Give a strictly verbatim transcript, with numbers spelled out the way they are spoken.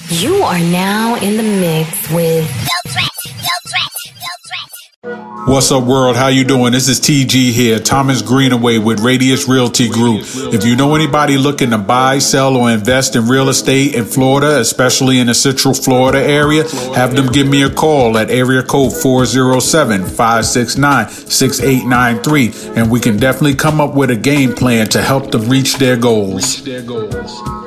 You are now in the mix with Yo Threat, Yo Threat, Yo Threat. What's up, world? How you doing? This is T G here, Thomas Greenaway with Radius Realty Group. If you know anybody looking to buy, sell, or invest in real estate in Florida, especially in the Central Florida area, have them give me a call at area code four oh seven, five six nine, six eight nine three, and we can definitely come up with a game plan to help them reach their goals.